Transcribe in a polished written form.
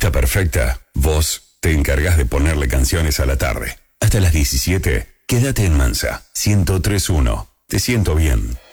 lista perfecta, vos te encargás de ponerle canciones a la tarde. Hasta las 17, quédate en Mansa, 103.1. Te siento bien.